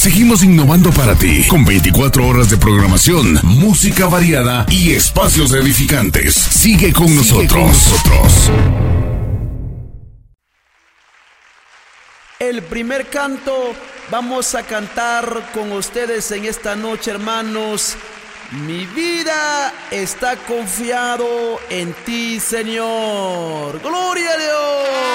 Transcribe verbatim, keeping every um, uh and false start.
Seguimos innovando para ti, con veinticuatro horas de programación, música variada y espacios edificantes. Sigue con nosotros. Sigue con nosotros. El primer canto vamos a cantar con ustedes en esta noche, hermanos. Mi vida está confiado en ti, Señor. ¡Gloria a Dios!